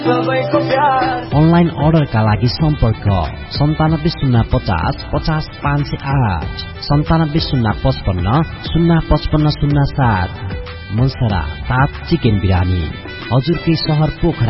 Online अर्डरका लागि सम्पर्क 9705050508 970555055507। मुलसरा 7 चिकन बिरानी हजुरकै शहर पोखरा